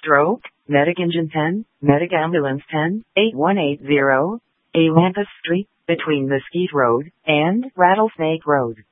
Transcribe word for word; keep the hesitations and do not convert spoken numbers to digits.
Stroke, Medic Engine ten, Medic Ambulance ten, eight one eight zero, Atlantis Street, between Mesquite Road and Rattlesnake Road.